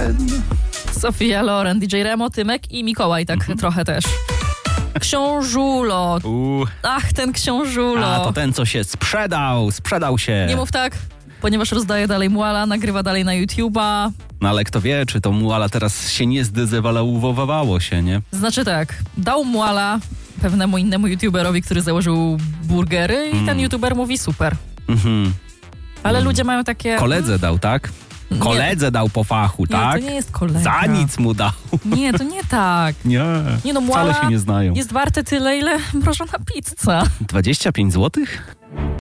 Sofia Loren, DJ Remo, Tymek i Mikołaj, tak trochę też. Książulo. Ach, ten książulo. A to ten, co się sprzedał się. Nie mów tak, ponieważ rozdaje dalej muala, nagrywa dalej na YouTube'a. No ale kto wie, czy to muala teraz się nie zdezewalowało się, nie? Znaczy tak, dał muala pewnemu innemu YouTuberowi, który założył burgery i ten YouTuber mówi super. Ale ludzie mają takie... Koledze dał, tak? Koledze dał po fachu, nie, tak? to nie jest kolega. Za nic mu dał. Nie, to nie tak. Nie, no, muala wcale się nie znają. jest warte tyle, ile mrożona pizza. 25 złotych?